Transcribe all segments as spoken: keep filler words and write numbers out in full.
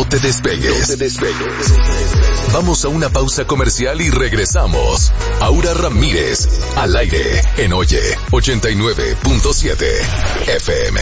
te despegues. No te despegues. Vamos a una pausa comercial y regresamos. Aura Ramírez, al aire, en Oye, ochenta y nueve punto siete F M.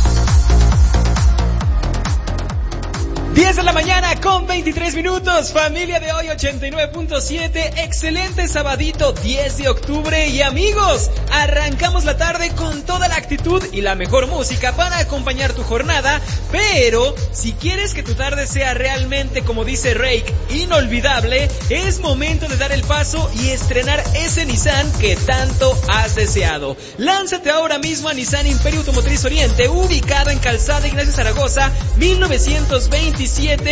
diez de la mañana con veintitrés minutos, familia de Hoy ochenta y nueve punto siete, excelente sabadito diez de octubre y amigos, arrancamos la tarde con toda la actitud y la mejor música para acompañar tu jornada, pero si quieres que tu tarde sea realmente, como dice Rake, inolvidable, es momento de dar el paso y estrenar ese Nissan que tanto has deseado. Lánzate ahora mismo a Nissan Imperio Automotriz Oriente, ubicado en Calzada Ignacio Zaragoza, mil novecientos veintisiete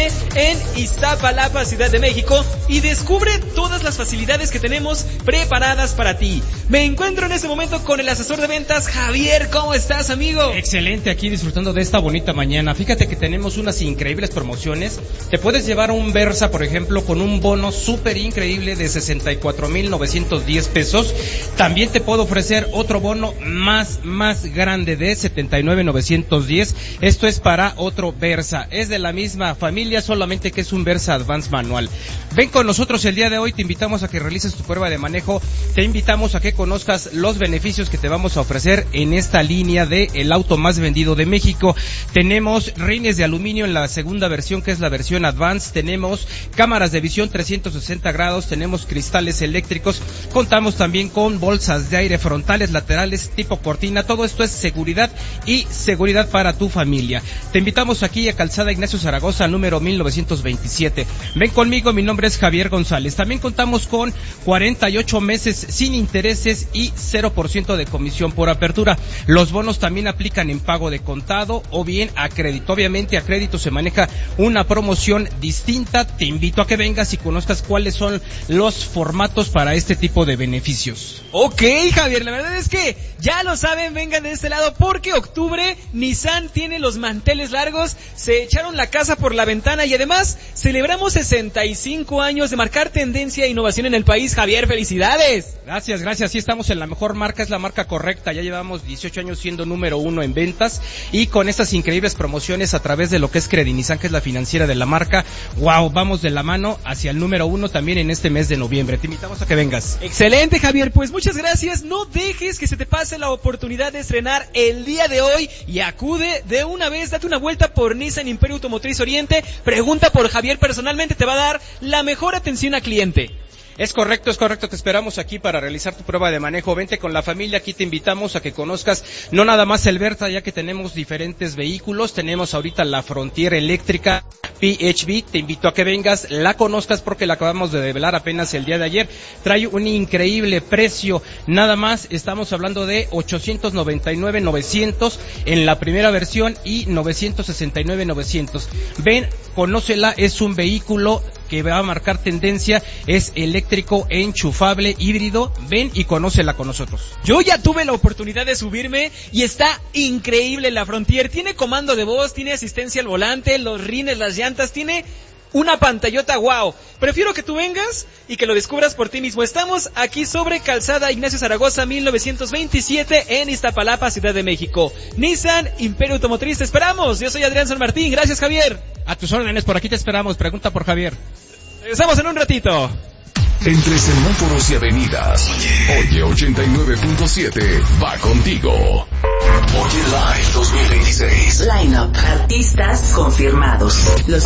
en Iztapalapa, Ciudad de México, y descubre todas las facilidades que tenemos preparadas para ti. Me encuentro en este momento con el asesor de ventas, Javier. ¿Cómo estás, amigo? Excelente, aquí disfrutando de esta bonita mañana. Fíjate que tenemos unas increíbles promociones. Te puedes llevar un Versa, por ejemplo, con un bono súper increíble de sesenta y cuatro mil novecientos diez pesos. También te puedo ofrecer otro bono más, más grande de setenta y nueve mil novecientos diez. Esto es para otro Versa. Es de la misma familia, solamente que es un Versa Advance manual. Ven con nosotros el día de hoy, te invitamos a que realices tu prueba de manejo, te invitamos a que conozcas los beneficios que te vamos a ofrecer en esta línea de el auto más vendido de México. Tenemos rines de aluminio en la segunda versión, que es la versión Advance, tenemos cámaras de visión trescientos sesenta grados, tenemos cristales eléctricos, contamos también con bolsas de aire frontales, laterales, tipo cortina. Todo esto es seguridad y seguridad para tu familia. Te invitamos aquí a Calzada Ignacio Zaragoza, número mil novecientos veintisiete. Ven conmigo, mi nombre es Javier González. También contamos con cuarenta y ocho meses sin intereses y cero por ciento de comisión por apertura. Los bonos también aplican en pago de contado o bien a crédito. Obviamente a crédito se maneja una promoción distinta. Te invito a que vengas y conozcas cuáles son los formatos para este tipo de beneficios. Ok, Javier, la verdad es que ya lo saben, vengan de este lado porque octubre Nissan tiene los manteles largos, se echaron la casa por la ventana y además celebramos sesenta y cinco años de marcar tendencia e innovación en el país. Javier, felicidades. Gracias, gracias. Sí, estamos en la mejor marca, es la marca correcta. Ya llevamos dieciocho años siendo número uno en ventas y con estas increíbles promociones a través de lo que es Credinizan, que es la financiera de la marca. Wow, vamos de la mano hacia el número uno también en este mes de noviembre. Te invitamos a que vengas. Excelente, Javier. Pues muchas gracias. No dejes que se te pase la oportunidad de estrenar el día de hoy y acude de una vez, date una vuelta por Nissan Imperio Automotriz Oriente, pregunta por Javier, personalmente te va a dar la mejor atención al cliente. Es correcto, es correcto, te esperamos aquí para realizar tu prueba de manejo. Vente con la familia, aquí te invitamos a que conozcas no nada más el Versa, ya que tenemos diferentes vehículos. Tenemos ahorita la Frontier eléctrica P H V, te invito a que vengas, la conozcas porque la acabamos de develar apenas el día de ayer. Trae un increíble precio, nada más estamos hablando de ochocientos noventa y nueve mil novecientos en la primera versión y novecientos sesenta y nueve mil novecientos. Ven, conócela, es un vehículo que va a marcar tendencia, es eléctrico, enchufable, híbrido. Ven y conócela con nosotros. Yo ya tuve la oportunidad de subirme y está increíble la Frontier. Tiene comando de voz, tiene asistencia al volante, los rines, las llantas, tiene una pantallota wow. Prefiero que tú vengas y que lo descubras por ti mismo. Estamos aquí sobre Calzada Ignacio Zaragoza mil novecientos veintisiete en Iztapalapa, Ciudad de México. Nissan Imperio Automotriz, te esperamos. Yo soy Adrián San Martín. Gracias, Javier. A tus órdenes, por aquí te esperamos. Pregunta por Javier. Regresamos en un ratito. Entre semáforos y avenidas, Oye ochenta y nueve punto siete va contigo. Oye Live dos mil veintiséis. Line-up, artistas confirmados. Los